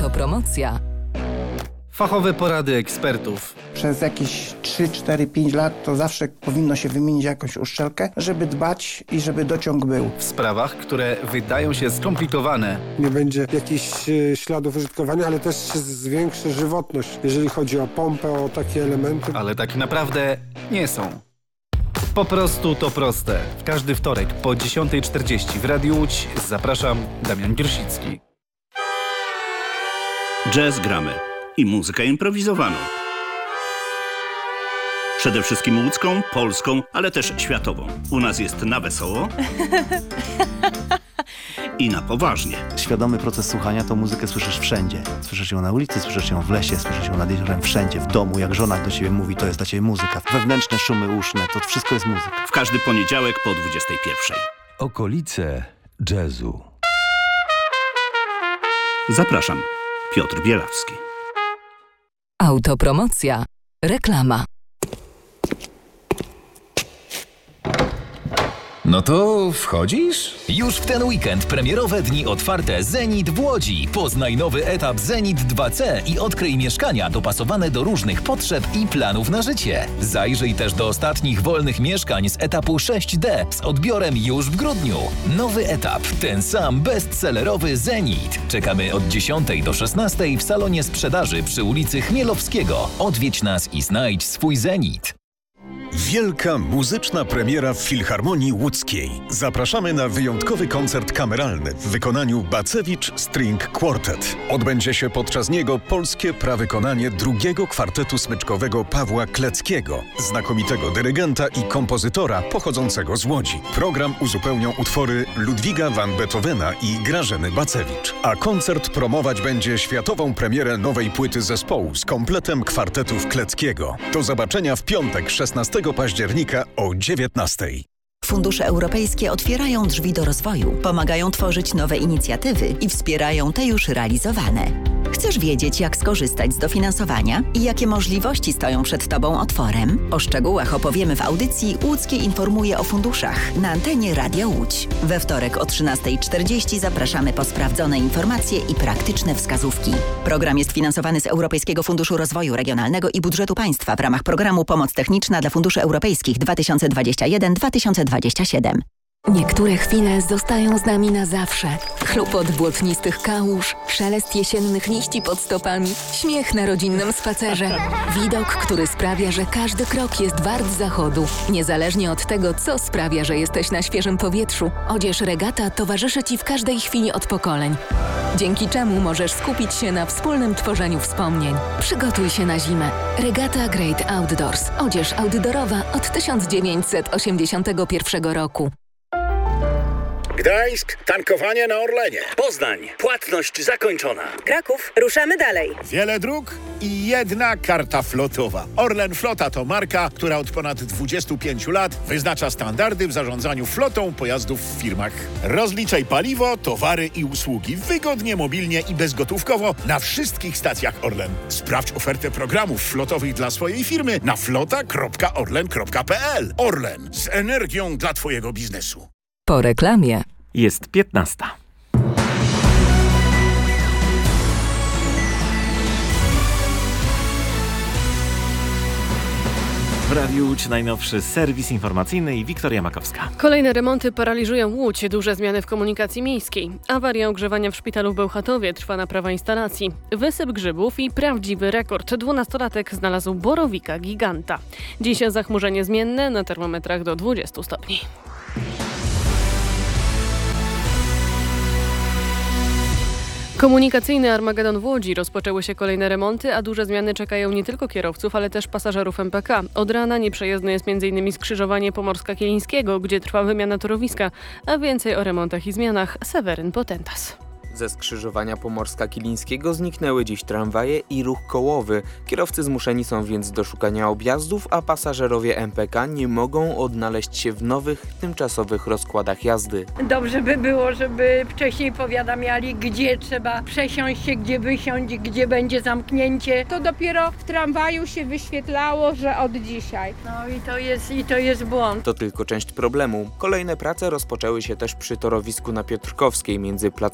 Autopromocja. Fachowe porady ekspertów. Przez jakieś 3, 4, 5 lat to zawsze powinno się wymienić jakąś uszczelkę, żeby dbać i żeby dociąg był. W sprawach, które wydają się skomplikowane. Nie będzie jakichś śladów użytkowania, ale też się zwiększy żywotność, jeżeli chodzi o pompę, o takie elementy. Ale tak naprawdę nie są. Po prostu to proste. W każdy wtorek po 10:40 w Radiu Łódź zapraszam, Damian Grosicki. Jazz gramy i muzykę improwizowaną. Przede wszystkim łódzką, polską, ale też światową. U nas jest na wesoło i na poważnie. Świadomy proces słuchania to muzykę słyszysz wszędzie. Słyszysz ją na ulicy, słyszysz ją w lesie, słyszysz ją nad jeziorem, wszędzie, w domu. Jak żona do ciebie mówi, to jest dla ciebie muzyka. Wewnętrzne szumy uszne, to wszystko jest muzyka. W każdy poniedziałek po 21:00. Okolice jazzu. Zapraszam, Piotr Bielawski. Autopromocja. Reklama. No to wchodzisz? Już w ten weekend premierowe dni otwarte Zenit w Łodzi. Poznaj nowy etap Zenit 2C i odkryj mieszkania dopasowane do różnych potrzeb i planów na życie. Zajrzyj też do ostatnich wolnych mieszkań z etapu 6D z odbiorem już w grudniu. Nowy etap, ten sam bestsellerowy Zenit. Czekamy od 10 do 16 w salonie sprzedaży przy ulicy Chmielowskiego. Odwiedź nas i znajdź swój Zenit. Wielka muzyczna premiera w Filharmonii Łódzkiej. Zapraszamy na wyjątkowy koncert kameralny w wykonaniu Bacewicz String Quartet. Odbędzie się podczas niego polskie prawykonanie drugiego kwartetu smyczkowego Pawła Kleckiego, znakomitego dyrygenta i kompozytora pochodzącego z Łodzi. Program uzupełnią utwory Ludwiga van Beethovena i Grażyny Bacewicz. A koncert promować będzie światową premierę nowej płyty zespołu z kompletem kwartetów Kleckiego. Do zobaczenia w piątek 16 października o 19:00. Fundusze europejskie otwierają drzwi do rozwoju, pomagają tworzyć nowe inicjatywy i wspierają te już realizowane. Chcesz wiedzieć, jak skorzystać z dofinansowania i jakie możliwości stoją przed Tobą otworem? O szczegółach opowiemy w audycji Łódzkie informuje o funduszach na antenie Radia Łódź. We wtorek o 13:40 zapraszamy po sprawdzone informacje i praktyczne wskazówki. Program jest finansowany z Europejskiego Funduszu Rozwoju Regionalnego i Budżetu Państwa w ramach programu Pomoc Techniczna dla Funduszy Europejskich 2021-2027. Niektóre chwile zostają z nami na zawsze. Chlupot błotnistych kałuż, szelest jesiennych liści pod stopami, śmiech na rodzinnym spacerze. Widok, który sprawia, że każdy krok jest wart zachodu. Niezależnie od tego, co sprawia, że jesteś na świeżym powietrzu, odzież Regata towarzyszy Ci w każdej chwili od pokoleń. Dzięki czemu możesz skupić się na wspólnym tworzeniu wspomnień. Przygotuj się na zimę. Regata Great Outdoors. Odzież outdoorowa od 1981 roku. Gdańsk, tankowanie na Orlenie. Poznań, płatność zakończona. Kraków, ruszamy dalej. Wiele dróg i jedna karta flotowa. Orlen Flota to marka, która od ponad 25 lat wyznacza standardy w zarządzaniu flotą pojazdów w firmach. Rozliczaj paliwo, towary i usługi wygodnie, mobilnie i bezgotówkowo na wszystkich stacjach Orlen. Sprawdź ofertę programów flotowych dla swojej firmy na flota.orlen.pl. Orlen, z energią dla Twojego biznesu. Po reklamie. Jest 15:00. W Radiu Łódź najnowszy serwis informacyjny i Wiktoria Makowska. Kolejne remonty paraliżują Łódź, duże zmiany w komunikacji miejskiej. Awaria ogrzewania w szpitalu w Bełchatowie, trwa naprawa instalacji. Wysyp grzybów i prawdziwy rekord. 12-latek znalazł borowika giganta. Dziś zachmurzenie zmienne, na termometrach do 20 stopni. Komunikacyjny Armagedon w Łodzi. Rozpoczęły się kolejne remonty, a duże zmiany czekają nie tylko kierowców, ale też pasażerów MPK. Od rana nieprzejezdne jest m.in. skrzyżowanie Pomorska-Kilińskiego, gdzie trwa wymiana torowiska, a więcej o remontach i zmianach Seweryn Potentas. Ze skrzyżowania Pomorska-Kilińskiego zniknęły dziś tramwaje i ruch kołowy. Kierowcy zmuszeni są więc do szukania objazdów, a pasażerowie MPK nie mogą odnaleźć się w nowych, tymczasowych rozkładach jazdy. Dobrze by było, żeby wcześniej powiadamiali, gdzie trzeba przesiąść się, gdzie wysiąść, gdzie będzie zamknięcie. To dopiero w tramwaju się wyświetlało, że od dzisiaj. No i to jest błąd. To tylko część problemu. Kolejne prace rozpoczęły się też przy torowisku na Piotrkowskiej między placem Rejmonta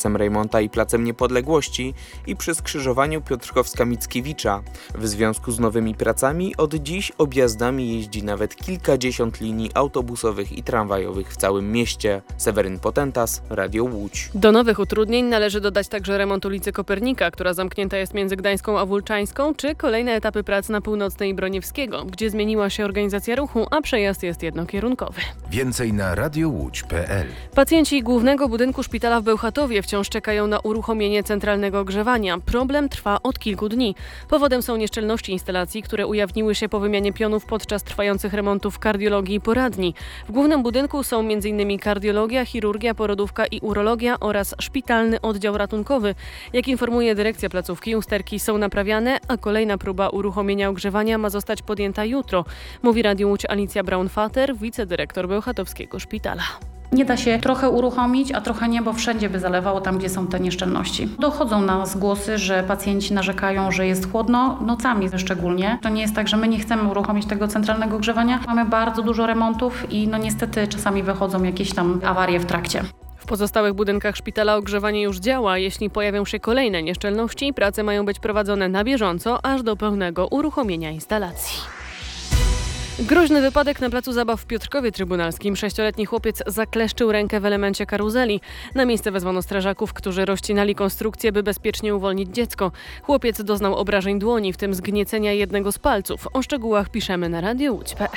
Fronta i Placem Niepodległości i przy skrzyżowaniu Piotrkowska-Mickiewicza. W związku z nowymi pracami od dziś objazdami jeździ nawet kilkadziesiąt linii autobusowych i tramwajowych w całym mieście. Seweryn Potentas, Radio Łódź. Do nowych utrudnień należy dodać także remont ulicy Kopernika, która zamknięta jest między Gdańską a Wólczańską, czy kolejne etapy prac na Północnej i Broniewskiego, gdzie zmieniła się organizacja ruchu, a przejazd jest jednokierunkowy. Więcej na radiołódź.pl. Pacjenci głównego budynku szpitala w Bełchatowie wciąż czekają na uruchomienie centralnego ogrzewania. Problem trwa od kilku dni. Powodem są nieszczelności instalacji, które ujawniły się po wymianie pionów podczas trwających remontów kardiologii i poradni. W głównym budynku są m.in. kardiologia, chirurgia, porodówka i urologia oraz szpitalny oddział ratunkowy. Jak informuje dyrekcja placówki, usterki są naprawiane, a kolejna próba uruchomienia ogrzewania ma zostać podjęta jutro, mówi Radio Łódź Alicja Braun-Fater, wicedyrektor bełchatowskiego szpitala. Nie da się trochę uruchomić, a trochę nie, bo wszędzie by zalewało tam, gdzie są te nieszczelności. Dochodzą nas głosy, że pacjenci narzekają, że jest chłodno, nocami szczególnie. To nie jest tak, że my nie chcemy uruchomić tego centralnego ogrzewania. Mamy bardzo dużo remontów i niestety czasami wychodzą jakieś tam awarie w trakcie. W pozostałych budynkach szpitala ogrzewanie już działa. Jeśli pojawią się kolejne nieszczelności, prace mają być prowadzone na bieżąco, aż do pełnego uruchomienia instalacji. Groźny wypadek na placu zabaw w Piotrkowie Trybunalskim. 6-letni chłopiec zakleszczył rękę w elemencie karuzeli. Na miejsce wezwano strażaków, którzy rozcinali konstrukcję, by bezpiecznie uwolnić dziecko. Chłopiec doznał obrażeń dłoni, w tym zgniecenia jednego z palców. O szczegółach piszemy na radiołódź.pl.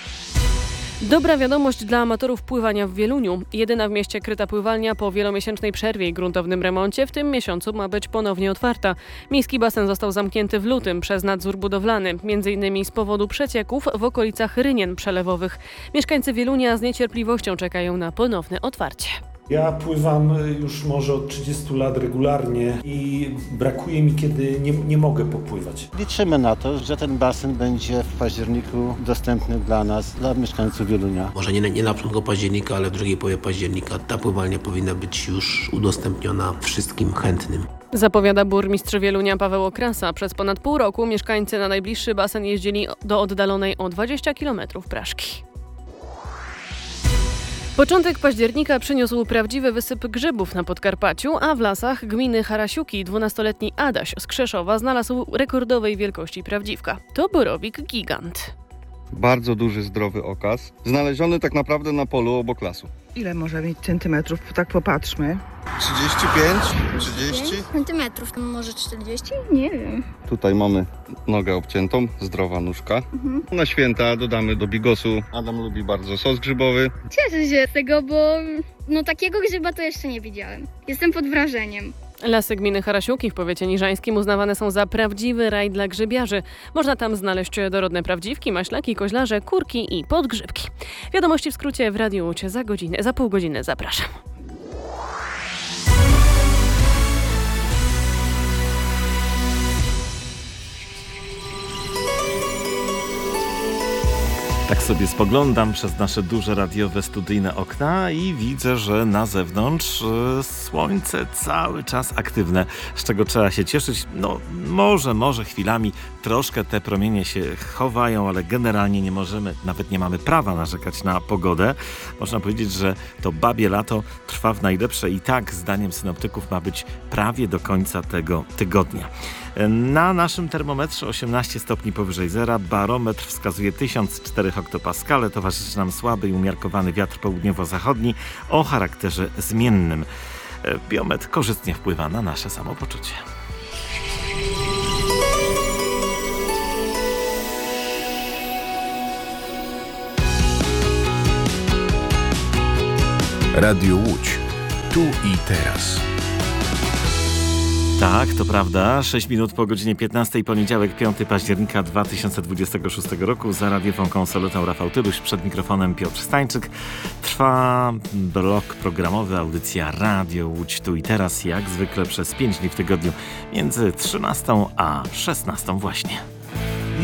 Dobra wiadomość dla amatorów pływania w Wieluniu. Jedyna w mieście kryta pływalnia po wielomiesięcznej przerwie i gruntownym remoncie w tym miesiącu ma być ponownie otwarta. Miejski basen został zamknięty w lutym przez nadzór budowlany, m.in. z powodu przecieków w okolicach rynien przelewowych. Mieszkańcy Wielunia z niecierpliwością czekają na ponowne otwarcie. Ja pływam już może od 30 lat regularnie i brakuje mi, kiedy nie mogę popływać. Liczymy na to, że ten basen będzie w październiku dostępny dla nas, dla mieszkańców Wielunia. Może nie na początku października, ale w drugiej połowie października ta pływalnia powinna być już udostępniona wszystkim chętnym. Zapowiada burmistrz Wielunia Paweł Okrasa. Przez ponad pół roku mieszkańcy na najbliższy basen jeździli do oddalonej o 20 km Praszki. Początek października przyniósł prawdziwy wysyp grzybów na Podkarpaciu, a w lasach gminy Harasiuki 12-letni Adaś z Krzeszowa znalazł rekordowej wielkości prawdziwka. To borowik gigant. Bardzo duży, zdrowy okaz. Znaleziony tak naprawdę na polu obok lasu. Ile może mieć centymetrów? Tak popatrzmy. 35, 30. Centymetrów, może 40? Nie wiem. Tutaj mamy nogę obciętą, zdrowa nóżka. Na święta dodamy do bigosu. Adam lubi bardzo sos grzybowy. Cieszę się z tego, bo takiego grzyba to jeszcze nie widziałem. Jestem pod wrażeniem. Lasy gminy Harasiuki w powiecie niżańskim uznawane są za prawdziwy raj dla grzybiarzy. Można tam znaleźć dorodne prawdziwki, maślaki, koźlarze, kurki i podgrzybki. Wiadomości w skrócie w Radiu Łódź za pół godziny. Zapraszam. Tak sobie spoglądam przez nasze duże radiowe studyjne okna i widzę, że na zewnątrz słońce cały czas aktywne, z czego trzeba się cieszyć. Może chwilami troszkę te promienie się chowają, ale generalnie nie możemy, nawet nie mamy prawa narzekać na pogodę. Można powiedzieć, że to babie lato trwa w najlepsze i tak, zdaniem synoptyków, ma być prawie do końca tego tygodnia. Na naszym termometrze 18 stopni powyżej zera, barometr wskazuje 1004 hektopaskale, towarzyszy nam słaby i umiarkowany wiatr południowo-zachodni o charakterze zmiennym. Biometr korzystnie wpływa na nasze samopoczucie. Radio Łódź. Tu i teraz. Tak, to prawda. 6 minut po godzinie 15, poniedziałek, 5 października 2026 roku. Za radiową konsoletą Rafał Tyluś, przed mikrofonem Piotr Stańczyk. Trwa blok programowy, audycja Radio Łódź Tu i Teraz, jak zwykle przez 5 dni w tygodniu, między 13 a 16 właśnie.